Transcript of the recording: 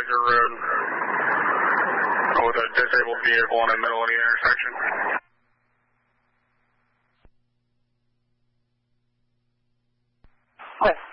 Tiger Road with a disabled vehicle in the middle of the intersection. Hi.